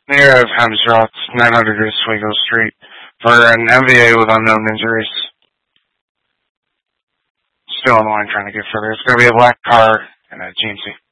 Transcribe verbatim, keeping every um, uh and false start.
Near of Hemsroth, nine hundred Oswego Street, for an M V A with unknown injuries. Still on the line trying to get further. It's going to be a black car and a G M C.